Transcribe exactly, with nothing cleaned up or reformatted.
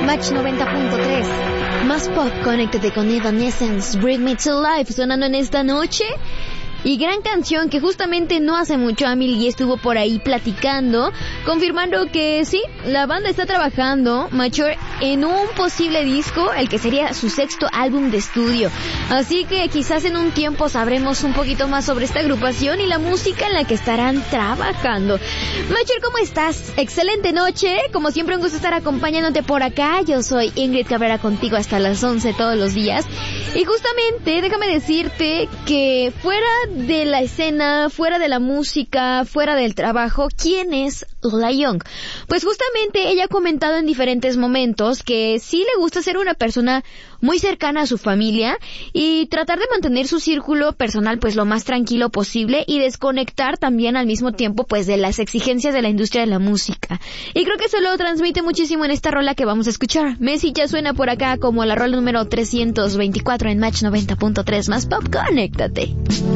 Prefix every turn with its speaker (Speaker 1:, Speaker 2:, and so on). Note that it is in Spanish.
Speaker 1: Match noventa punto tres. Más pop, conéctate con Evanescence, Bring Me to Life, sonando en esta noche. Y gran canción que justamente no hace mucho Amelie estuvo por ahí platicando, confirmando que sí, la banda está trabajando, Mature, en un posible disco, el que sería su sexto álbum de estudio. Así que quizás en un tiempo sabremos un poquito más sobre esta agrupación y la música en la que estarán trabajando. Mature, ¿cómo estás? Excelente noche, como siempre un gusto estar acompañándote por acá. Yo soy Ingrid Cabrera, contigo hasta las once todos los días. Y justamente, déjame decirte que fuera de la escena, fuera de la música, fuera del trabajo, ¿quién es Lola Young? Pues justamente ella ha comentado en diferentes momentos que sí le gusta ser una persona muy cercana a su familia y tratar de mantener su círculo personal pues lo más tranquilo posible y desconectar también al mismo tiempo pues de las exigencias de la industria de la música. Y creo que eso lo transmite muchísimo en esta rola que vamos a escuchar. Messi ya suena por acá como la rola número trescientos veinticuatro en Match noventa punto tres. Más pop, conéctate.